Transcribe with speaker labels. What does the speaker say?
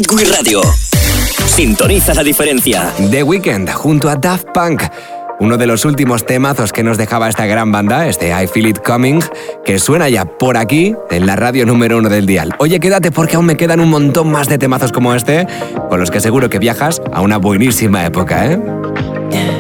Speaker 1: Hit Radio. Sintoniza la diferencia.
Speaker 2: The Weeknd junto a Daft Punk. Uno de los últimos temazos que nos dejaba esta gran banda, este I Feel It Coming, que suena ya por aquí en la radio número 1 del dial. Oye, quédate porque aún me quedan un montón más de temazos como este, con los que seguro que viajas a una buenísima época, ¿eh?